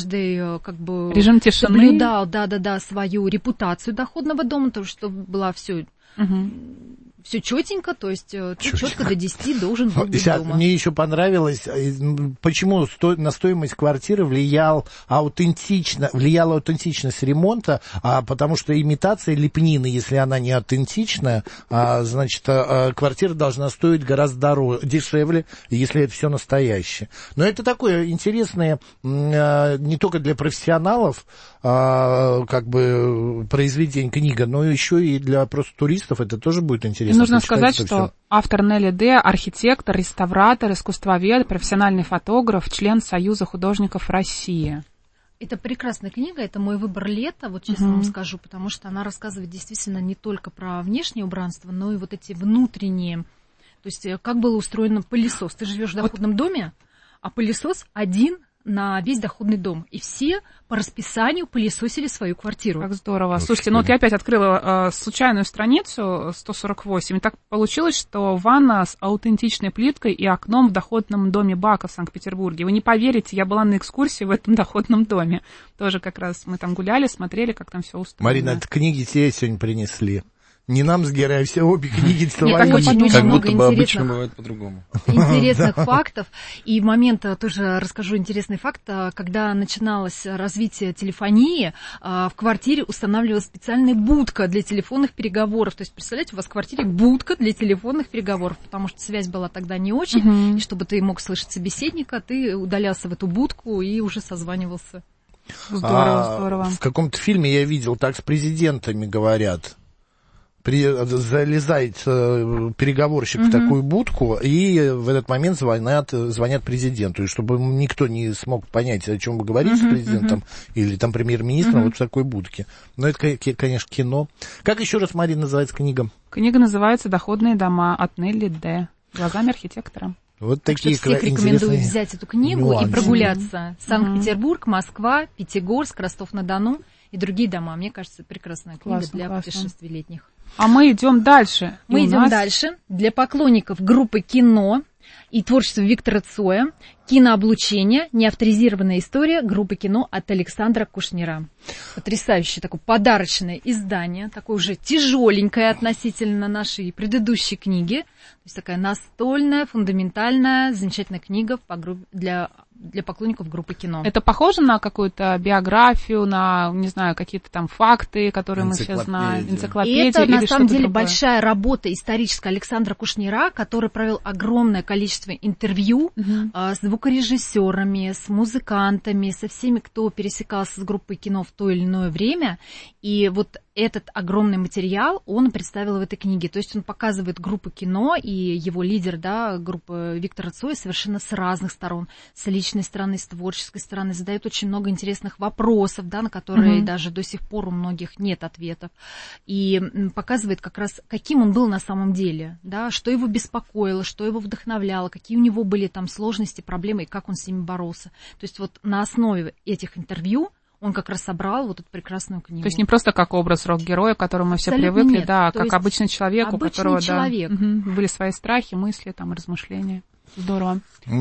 каждый как бы режим тишины. Соблюдал, да, свою репутацию доходного дома, то, что была все чётенько, то есть ты чётко до 10 должен быть дома. Мне еще понравилось, почему на стоимость квартиры влияла аутентичность ремонта, потому что имитация лепнины, если она не аутентичная, значит, квартира должна стоить гораздо дешевле, если это все настоящее. Но это такое интересное не только для профессионалов, как бы произведение, книга, но еще и для просто туристов это тоже будет интересно. Нужно сказать, что автор Нелли Д. архитектор, реставратор, искусствовед, профессиональный фотограф, член Союза художников России. Это прекрасная книга, это мой выбор лета, вот честно вам скажу, потому что она рассказывает действительно не только про внешнее убранство, но и вот эти внутренние, то есть как был устроен пылесос. Ты живешь в доходном доме, а пылесос один на весь доходный дом. И все по расписанию пылесосили свою квартиру. Как здорово. Слушайте, ну вот я опять открыла случайную страницу 148, и так получилось, что ванна с аутентичной плиткой и окном в доходном доме Бака в Санкт-Петербурге. Вы не поверите, я была на экскурсии в этом доходном доме. Тоже как раз мы там гуляли, смотрели, как там все устроено. Марина, это книги тебе сегодня принесли. Не нам с Герой, а все обе книги твои. Как будто бы обычно бывает по-другому. Интересных фактов. И в момент тоже расскажу интересный факт. Когда начиналось развитие телефонии, в квартире устанавливалась специальная будка для телефонных переговоров. То есть, представляете, у вас в квартире будка для телефонных переговоров, потому что связь была тогда не очень. И чтобы ты мог слышать собеседника, ты удалялся в эту будку и уже созванивался. Здорово, здорово. В каком-то фильме я видел, так с президентами говорят. Залезает переговорщик в такую будку, и в этот момент звонят президенту. И чтобы никто не смог понять, о чем вы говорите с президентом или там премьер-министром, вот в такой будке. Но это, конечно, кино. Как еще раз, Марина, называется книга? Книга называется «Доходные дома» от Нелли Д. Глазами архитектора. Вот так такие что всех рекомендую взять эту книгу нюансы. И прогуляться. Санкт-Петербург, Москва, Пятигорск, Ростов-на-Дону и другие дома. Мне кажется, прекрасная книга для путешествий летних. А мы идем дальше. Мы идем дальше. Для поклонников группы кино и творчества Виктора Цоя «Кинооблучение. Неавторизированная история группы кино» от Александра Кушнира. Потрясающее такое подарочное издание, такое уже тяжеленькое относительно нашей предыдущей книги. То есть такая настольная, фундаментальная, замечательная книга для поклонников группы кино. Это похоже на какую-то биографию, на, не знаю, какие-то там факты, которые мы все знаем, энциклопедию? И это, или на самом деле, другое? большая работа историческая Александра Кушнира, который провел огромное количество интервью с звукорежиссерами, с музыкантами, со всеми, кто пересекался с группой кино в то или иное время. И вот этот огромный материал он представил в этой книге. То есть он показывает группу кино и его лидер, да, группы Виктора Цоя совершенно с разных сторон. С личной стороны, с творческой стороны. Задает очень много интересных вопросов, да, на которые даже до сих пор у многих нет ответов. И показывает как раз, каким он был на самом деле, да, что его беспокоило, что его вдохновляло, какие у него были там сложности, проблемы и как он с ними боролся. То есть вот на основе этих интервью он как раз собрал вот эту прекрасную книгу. То есть не просто как образ рок-героя, к которому мы все привыкли, нет. Да, как обычный человек, у которого были свои страхи, мысли, там, размышления. Здорово.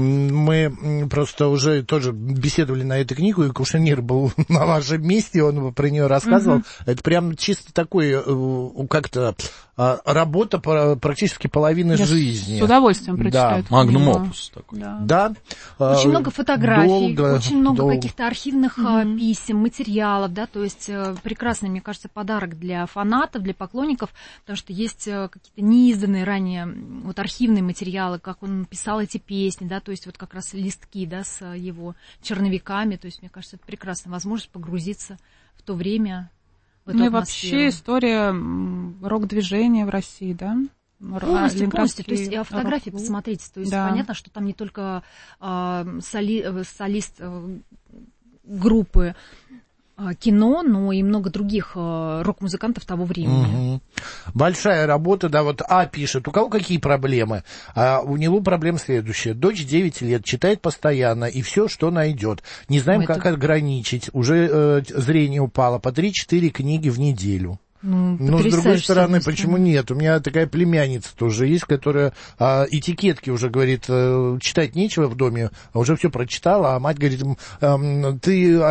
Мы просто уже тоже беседовали на эту книгу, и Кушнир был на вашем месте, он про нее рассказывал. Это прям чисто такой, как-то работа практически половины жизни. С удовольствием прочитаю. Да. Магнум опус такой. Да. Очень много фотографий, очень много каких-то архивных писем, материалов, да, то есть прекрасный, мне кажется, подарок для фанатов, для поклонников, потому что есть какие-то неизданные ранее вот архивные материалы, как он писал эти песни, да, то есть вот как раз листки, да, с его черновиками, то есть, мне кажется, это прекрасная возможность погрузиться в то время, в эту атмосферу. Вообще история рок-движения в России, да? Полностью. То есть фотографии посмотрите, то есть понятно, что там не только солист группы кино, но и много других рок-музыкантов того времени. Большая работа, да, вот пишет, у кого какие проблемы? У него проблема следующая. Дочь 9 лет, читает постоянно, и все, что найдет. Не знаем, как ограничить. Уже зрение упало. По 3-4 книги в неделю. Но, с другой стороны, почему нет? У меня такая племянница тоже есть, которая этикетки уже, говорит, читать нечего в доме, уже все прочитала, а мать говорит, ты